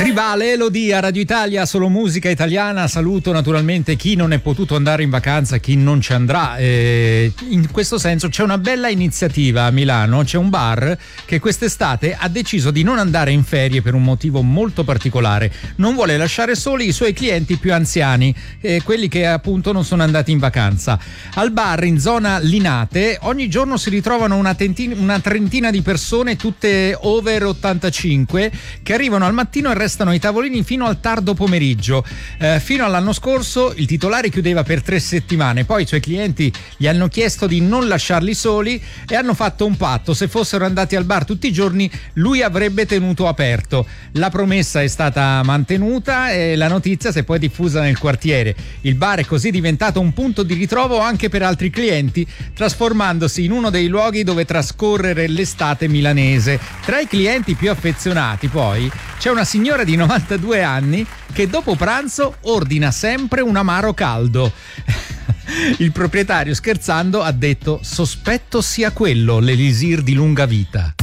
Tribale, Elodie a Radio Italia, solo musica italiana. Saluto naturalmente chi non è potuto andare in vacanza, chi non ci andrà. In questo senso c'è una bella iniziativa a Milano, c'è un bar che quest'estate ha deciso di non andare in ferie per un motivo molto particolare. Non vuole lasciare soli i suoi clienti più anziani, quelli che appunto non sono andati in vacanza. Al bar in zona Linate ogni giorno si ritrovano una trentina di persone, tutte over 85, che arrivano al mattino e restano ai tavolini fino al tardo pomeriggio. Fino all'anno scorso il titolare chiudeva per 3 settimane, poi i suoi clienti gli hanno chiesto di non lasciarli soli e hanno fatto un patto: se fossero andati al bar tutti i giorni lui avrebbe tenuto aperto. La promessa è stata mantenuta e la notizia si è poi diffusa nel quartiere. Il bar è così diventato un punto di ritrovo anche per altri clienti, trasformandosi in uno dei luoghi dove trascorrere l'estate milanese. Tra i clienti più affezionati poi c'è una signora di 92 anni che dopo pranzo ordina sempre un amaro caldo. Il proprietario, scherzando, ha detto: sospetto sia quello l'elisir di lunga vita.